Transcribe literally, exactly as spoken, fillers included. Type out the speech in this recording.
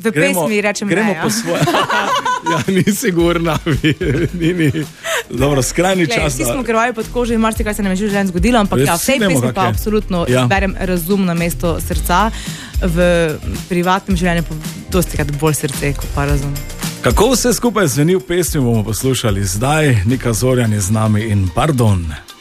v gremo, pesmi rečem gremo ne. Po svoje. Ja, ni sigurna. Ni, ni. Dobro, skrajni Glej, čas. Vsi smo krvali pod kožo in marsikaj se nam je že življenj zgodilo, ampak ja, v tej pesmi pa absolutno ja. Izberem razum na mesto srca. V privatnem življenju pa dosti krat bolj srce kot pa razum. Kako vse skupaj zveni v pesmi, bomo poslušali zdaj. Nika Zorjan je z nami in Pardon.